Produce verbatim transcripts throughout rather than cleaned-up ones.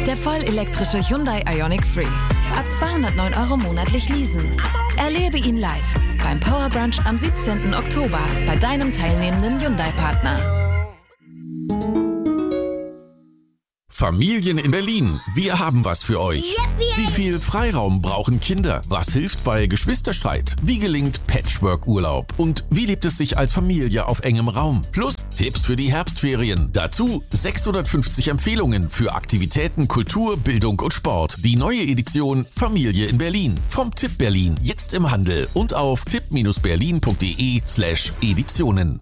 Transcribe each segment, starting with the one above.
Der vollelektrische Hyundai Ioniq drei. Ab zweihundertneun Euro monatlich leasen. Erlebe ihn live beim Power Brunch am siebzehnten Oktober bei deinem teilnehmenden Hyundai-Partner. Familien in Berlin, wir haben was für euch. Yippie! Wie viel Freiraum brauchen Kinder? Was hilft bei Geschwisterstreit? Wie gelingt Patchwork-Urlaub? Und wie lebt es sich als Familie auf engem Raum? Plus Tipps für die Herbstferien. Dazu sechshundertfünfzig Empfehlungen für Aktivitäten, Kultur, Bildung und Sport. Die neue Edition Familie in Berlin vom Tipp Berlin. Jetzt im Handel und auf tipp berlin punkt de slash Editionen.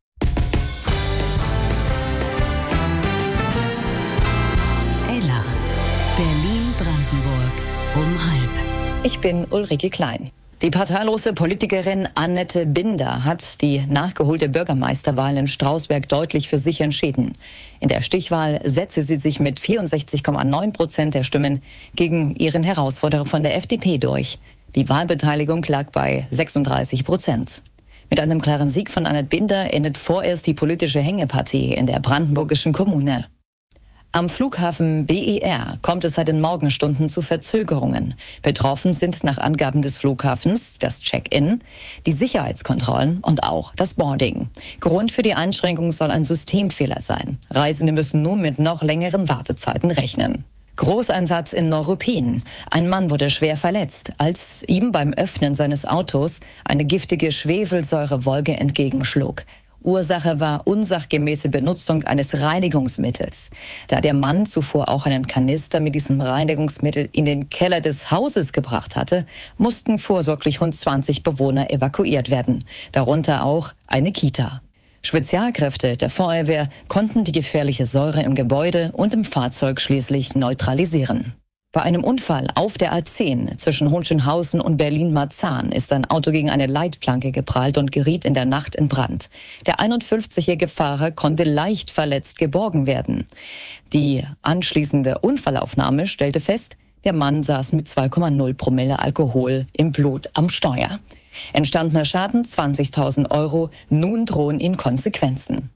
Berlin-Brandenburg um halb. Ich bin Ulrike Klein. Die parteilose Politikerin Annette Binder hat die nachgeholte Bürgermeisterwahl in Strausberg deutlich für sich entschieden. In der Stichwahl setzte sie sich mit vierundsechzig Komma neun Prozent der Stimmen gegen ihren Herausforderer von der F D P durch. Die Wahlbeteiligung lag bei sechsunddreißig Prozent. Mit einem klaren Sieg von Annette Binder endet vorerst die politische Hängepartie in der brandenburgischen Kommune. Am Flughafen B E R kommt es seit den Morgenstunden zu Verzögerungen. Betroffen sind nach Angaben des Flughafens das Check-in, die Sicherheitskontrollen und auch das Boarding. Grund für die Einschränkung soll ein Systemfehler sein. Reisende müssen nun mit noch längeren Wartezeiten rechnen. Großeinsatz in Neuruppin. Ein Mann wurde schwer verletzt, als ihm beim Öffnen seines Autos eine giftige Schwefelsäurewolke entgegenschlug. Ursache war unsachgemäße Benutzung eines Reinigungsmittels. Da der Mann zuvor auch einen Kanister mit diesem Reinigungsmittel in den Keller des Hauses gebracht hatte, mussten vorsorglich rund zwanzig Bewohner evakuiert werden, darunter auch eine Kita. Spezialkräfte der Feuerwehr konnten die gefährliche Säure im Gebäude und im Fahrzeug schließlich neutralisieren. Bei einem Unfall auf der A zehn zwischen Hohenschönhausen und Berlin-Marzahn ist ein Auto gegen eine Leitplanke geprallt und geriet in der Nacht in Brand. Der einundfünfzigjährige Fahrer konnte leicht verletzt geborgen werden. Die anschließende Unfallaufnahme stellte fest, der Mann saß mit zwei Komma null Promille Alkohol im Blut am Steuer. Entstandener Schaden zwanzigtausend Euro, nun drohen ihm Konsequenzen.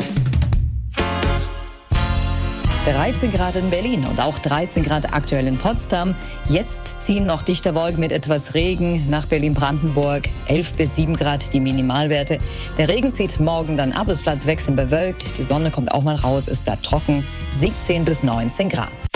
dreizehn Grad in Berlin und auch dreizehn Grad aktuell in Potsdam. Jetzt ziehen noch dichte Wolken mit etwas Regen nach Berlin-Brandenburg. elf bis sieben Grad die Minimalwerte. Der Regen zieht morgen dann ab, es bleibt wechselnd bewölkt. Die Sonne kommt auch mal raus, es bleibt trocken. siebzehn bis neunzehn Grad.